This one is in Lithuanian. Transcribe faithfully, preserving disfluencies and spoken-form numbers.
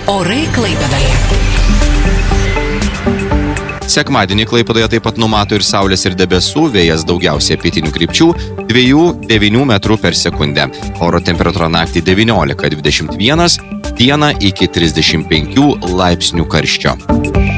Orai Klaipėdoje. Sekmadienį Klaipėdoje taip pat numato ir saulės ir debesų, vėjas daugiausiai pietinių krypčių, dviejų devynių metrų per sekundę. Oro temperatūra naktį devyniolika dvidešimt vienas, dieną iki trisdešimt penkių laipsnių karščio.